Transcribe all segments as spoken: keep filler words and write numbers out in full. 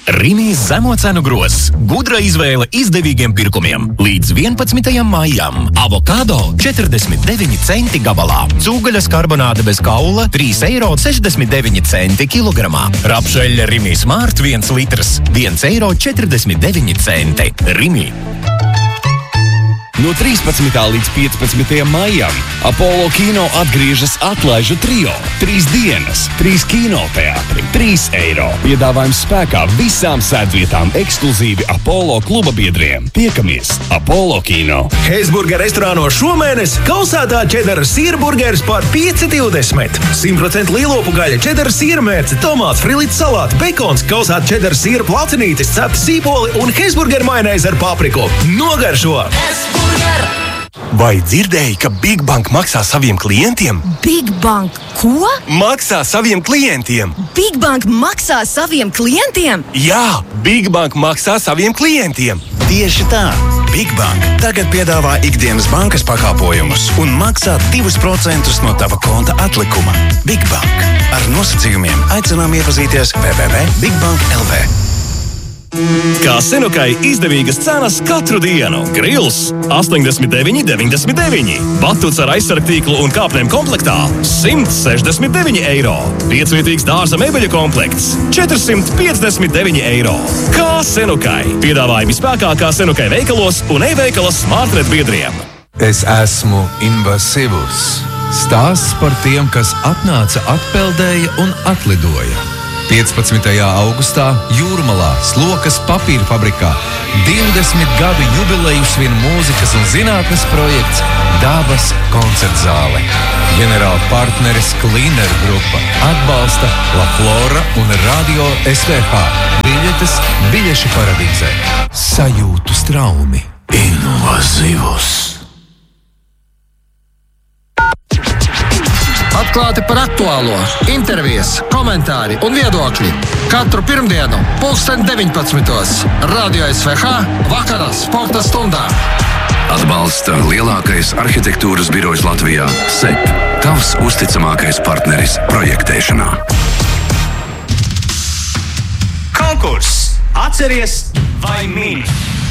Rimi zemo cenu grozs. Gudra izvēle izdevīgiem pirkumiem. Līdz vienpadsmitajam maijam. Avokado četrdesmit deviņi centi gabalā. Cūgaļas karbonāde bez kaula trīs eiro sešdesmit deviņi centi kilogramā. Rapšeļa Rimi Smart viens litrs viens eiro četrdesmit deviņi centi. Rimi. No trīspadsmitā līdz piecpadsmitajam maijam Apollo kino atgriežas atlaižu trio. Trīs dienas, trīs kinoteātri, trīs eiro. Piedāvājums spēkā visām sēdvietām ekskluzīvi Apollo kluba biedriem. Tiekamies Apollo kino. Heisburger restorāno šomēnes kausētā čedara sīra burgeris par pieci divdesmit. simt procenti lielopu gaļa, čedara sīra mērce, tomāts, frilīts salāti, bekons, kausēta čedara sīra placinītis, cepta sīpoli un Heisburger majonēze ar papriku. Nogaršo! Vai dzirdēji, ka Big Bank maksā saviem klientiem? Big Bank ko? Maksā saviem klientiem! Big Bank maksā saviem klientiem? Jā, Big Bank maksā saviem klientiem! Tieši tā! Big Bank tagad piedāvā ikdienas bankas pakāpojumus un maksā divus procentus no tava konta atlikuma. Big Bank. Ar nosacījumiem aicinām iepazīties w w w punkt big bank punkt l v. Kā Senukai izdevīgas cenas katru dienu. Grils astoņdesmit deviņi deviņdesmit deviņi. Batuts ar aizsargtīklu un kāpnēm komplektā simt sešdesmit deviņi eiro. Piecvietīgs dārza mēbeļu komplekts četrsimt piecdesmit deviņi eiro. Kā Senukai. Piedāvājumi spēkā kā Senukai veikalos un e-veikala Smartnet biedriem. Es esmu Invasivus. Stāsts par tiem, kas atnāca, atpeldēja un atlidoja. piecpadsmitajā augustā Jūrmalā, Slokas papīra fabrikā, divdesmit gadu jubileju svin mūzikas un zinātnes projekts Dabas koncertzāle. Ģenerāla partneris Kliner grupa atbalsta La Flora un Radio S V H. Biļetes biļešu paradīzē. Sajūtu straumi. Invasivus. Atklāti par aktuālo, intervijas, komentāri un viedokļi. Katru pirmdienu, pulksten deviņpadsmitos. Radio S V H vakarā sporta stundā. Atbalsta lielākais arhitektūras birojs Latvijā – S E P. Tavs uzticamākais partneris projektēšanā. Konkurss! Atceries vai mini?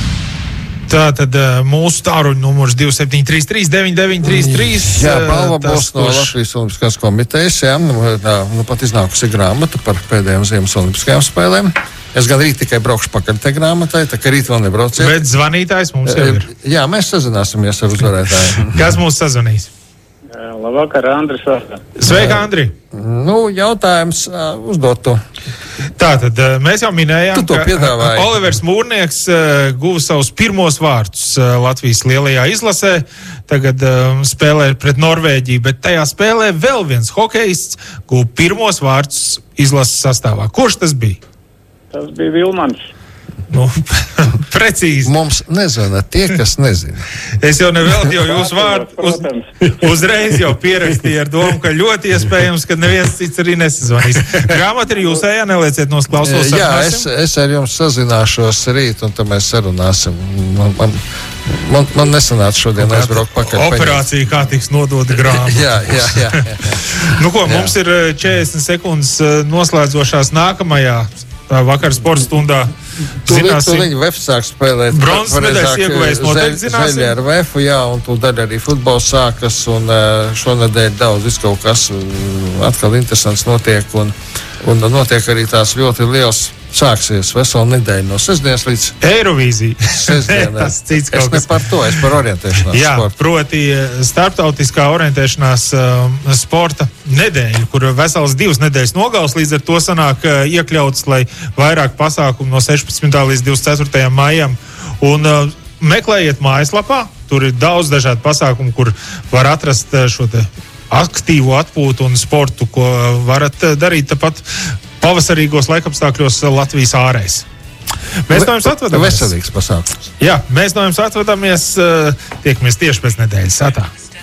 Tātad mūsu tāruņa numurs divi septiņi trīs trīs deviņi deviņi trīs trīs. Jā, balva būs no Latvijas Olimpiskās komitejas. Jā, nu, nu pat iznākusi grāmata par pēdējām Ziemas Olimpiskajām spēlēm. Es gan rīt tikai braukšu pakaļ te grāmatai, tā ka rīt vēl nebrauciet. Bet zvanītājs mums jau ir. Jā, mēs sazināsimies ar uzvarētāju. Kas mūs sazvanīs? Labvakar, Andris. Sveika, Andri! Nu, jautājums uh, uzdot to. Tātad, mēs jau minējām, ka piedāvāji. Olivers Mūrnieks uh, guva savus pirmos vārtus uh, Latvijas lielajā izlasē. Tagad uh, spēlē pret Norvēģiju, bet tajā spēlē vēl viens hokejists guva pirmos vārtus izlases sastāvā. Kurš tas bija? Tas bija Vilmans. Nu, precīzi. Mums nezvana tie, kas nezina. Es jau neveltu jau jūsu vārdu uz, uzreiz jau pierakstīju ar domu, ka ļoti iespējams, ka neviens cits arī nesazvanīs. Grāmata ir jūsējā, nelieciet nos klausos. Jā, es, es ar jums sazināšos rīt, un tad mēs sarunāsim. Man, man, man, man nesanāca šodien aizbraukt pakaļ. Operācija, kā tiks nodota grāmata. jā, jā, jā, jā. Nu ko, jā. Mums ir četrdesmit sekundes noslēdzošās nākamajā vakar sporta stundā. Zināsim, viņi V E F sāk spēlēt. Bronzas medaļas ieguvējs noteikti zināsim. Zeļi ar V E F, jā, un tūdaļ arī futbols sākas, un šonedēļ daudz viss kaut kas atkal interesants notiek, un, un notiek arī tās ļoti liels sāksies veselu nedēļu no sestdienas līdz Eirovīzija. Sestdienā. Es ne par to, es par orientēšanās Jā, sportu. Proti starptautiskā orientēšanās um, sporta nedēļa, kur veselas divas nedēļas nogals, līdz ar to sanāk uh, iekļauts, lai vairāk pasākumu no sešpadsmitā līdz divdesmit ceturtajam maijam. Un uh, meklējiet mājaslapā, tur ir daudz dažādu pasākumu, kur var atrast uh, šo te aktīvu atpūtu un sportu, ko varat uh, darīt tāpat pavasarīgos laikapstākļos Latvijas ārēs. Mēs no jums atvadamies. Veselīgs pasākums. Jā, mēs no jums atvadamies. Tiekamies tieši pēc nedēļas. Atā.